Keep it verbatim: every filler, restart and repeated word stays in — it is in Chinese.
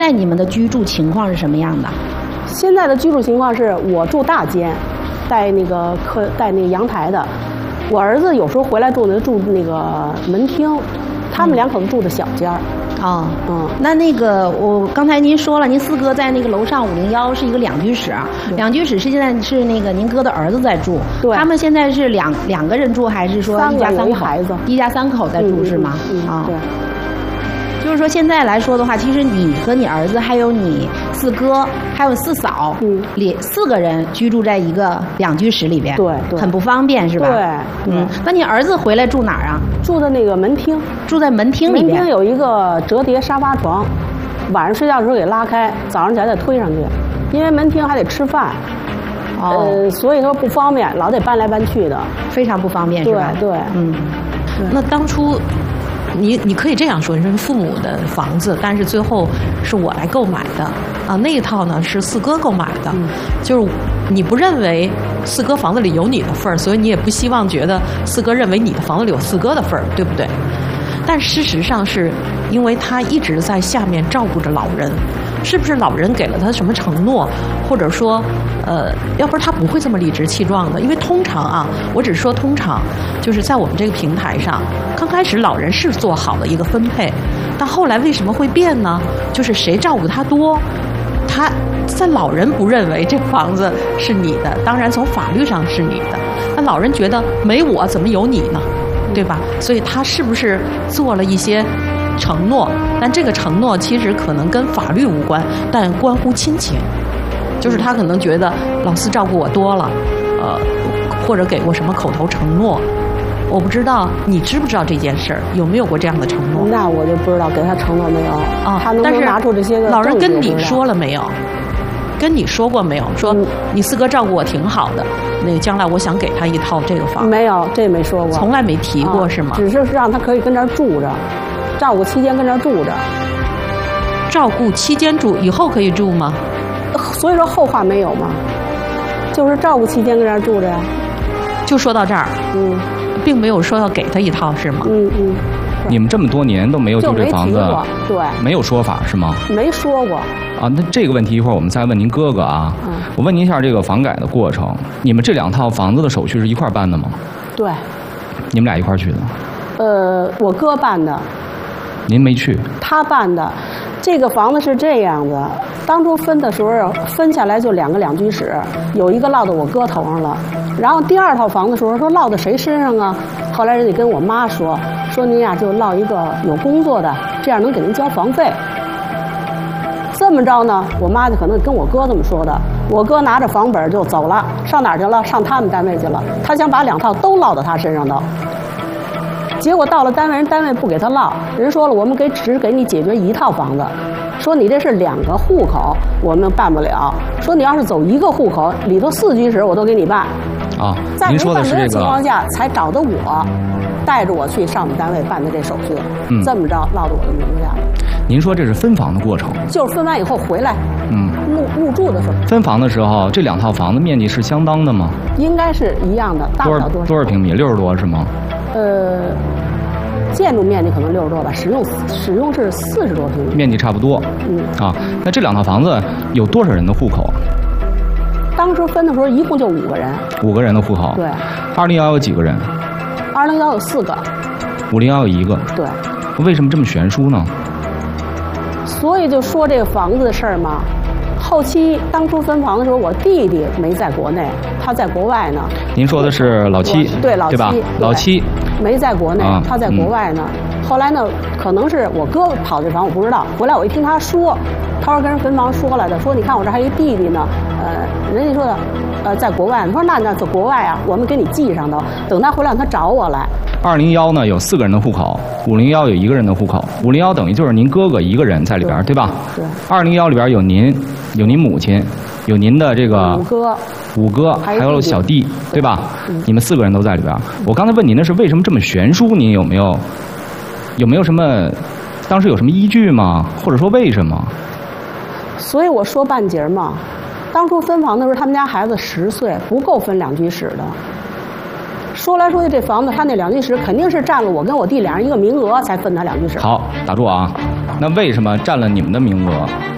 在你们的居住情况是什么样的？ 现在的居住情况是我住大间，带那个客带那个阳台的。我儿子有时候回来住呢，住那个门厅，他们两口子住的小间儿。 哦，嗯，那那个我刚才您说了，您四哥在那个楼上五零幺是一个两居室，两居室是现在是那个您哥的儿子在住， 对， 他们现在是两两个人住，还是说一家三口？ 孩子， 一家三口在住、嗯、是吗？ 嗯， 啊、 哦，对。 就是说现在来说的话，其实你和你儿子还有你四哥还有四嫂，嗯，里四个人居住在一个两居室里边， 对对， 很不方便是吧？ 对， 嗯。那你儿子回来住哪儿啊？ 住的那个门厅， 住在门厅里边。 门厅有一个折叠沙发床，晚上睡觉的时候给拉开，早上起来再推上去，因为门厅还得吃饭，哦，呃，所以说不方便，老得搬来搬去的， 非常不方便，是吧？ 对对， 嗯。 那当初。你你可以这样说，你说父母的房子，但是最后是我来购买的啊，那一套呢是四哥购买的，嗯、就是你不认为四哥房子里有你的份儿，所以你也不希望觉得四哥认为你的房子里有四哥的份儿，对不对？但事实上是因为他一直在下面照顾着老人，是不是老人给了他什么承诺，或者说，呃，要不然他不会这么理直气壮的。因为通常啊，我只说通常，就是在我们这个平台上，刚开始老人是做好了一个分配，但后来为什么会变呢？就是谁照顾他多，他在老人不认为这房子是你的，当然从法律上是你的，那老人觉得没我怎么有你呢？对吧？所以他是不是做了一些承诺？但这个承诺其实可能跟法律无关，但关乎亲情。就是他可能觉得老四照顾我多了，呃，或者给过什么口头承诺。我不知道你知不知道这件事儿，有没有过这样的承诺？ 那我就不知道给他承诺没有啊？ 他能不能拿出这些个？ 老人跟你说了没有？跟你说过没有？说你四哥照顾我挺好的，那个将来我想给他一套这个房。 没有，这没说过， 从来没提过、啊、是吗？ 只是让他可以跟这儿住着，照顾期间跟这儿住着。 照顾期间住，以后可以住吗？ 所以说后话没有嘛，就是照顾期间跟这儿住着呀。 就说到这儿， 嗯， 并没有说要给他一套是吗？ 嗯嗯。 你们这么多年都没有就这房子， 对， 没有说法是吗？ 没说过。 啊，那这个问题一会儿我们再问您哥哥啊。嗯。我问您一下这个房改的过程，你们这两套房子的手续是一块办的吗？ 对。 你们俩一块去的？ 呃，我哥办的。 您没去？ 他办的。这个房子是这样的，当初分的时候分下来就两个两居室，有一个落到我哥头上了。然后第二套房子的时候说落到谁身上啊？后来人家跟我妈说，说您呀就落一个有工作的，这样能给您交房费。这么着呢，我妈就可能跟我哥这么说的。我哥拿着房本就走了，上哪儿去了？上他们单位去了。他想把两套都落到他身上头。结果到了单位，人单位不给他落，人说了，我们给只给你解决一套房子，说你这是两个户口，我们办不了。说你要是走一个户口，里头四居室我都给你办。 啊， 在您说的是这个情况下，才找的我，带着我去上面单位办的这手续，嗯，这么着落到我的名下了。 您说这是分房的过程？ 就是分完以后回来， 嗯， 入入住的时候。 分房的时候，这两套房子面积是相当的吗？ 应该是一样的，大不了多少。 多少平米？六十多是吗？ 呃，建筑面积可能六十多吧，使用使用是四十多平米， 面积差不多。 嗯啊，那这两套房子有多少人的户口？ 当时分的时候一共就五个人。 五个人的户口。 对。 二零幺有几个人？ 二零幺有四个。 五零幺有一个。 对。 为什么这么悬殊呢？ 所以就说这个房子的事儿嘛。后期当初分房的时候，我弟弟没在国内，他在国外呢。 您说的是老七， 对老七， 对吧？老七没在国内， 啊、 他在国外呢。嗯、后来呢，可能是我哥跑这房，我不知道。回来我一听他说，他说跟人分房说来的，说你看我这还有一弟弟呢，呃，人家说的，呃，在国外。他说那那在国外啊，我们给你记上头，等他回来让他找我来。 二零幺呢有四个人的户口，五零幺有一个人的户口，五零幺等于就是您哥哥一个人在里边， 对, 对吧？ 对。 二零幺里边有您，有您母亲，有您的这个五哥， 五哥，还有小弟，对吧？ 嗯、 你们四个人都在里边。我刚才问您的是为什么这么悬殊？您有没有有没有什么当时有什么依据吗？或者说为什么？ 所以我说半截嘛，当初分房的时候，他们家孩子十岁，不够分两居室的。说来说去，这房子他那两居室肯定是占了我跟我弟俩人一个名额才分他两居室。 好，打住啊！那为什么占了你们的名额，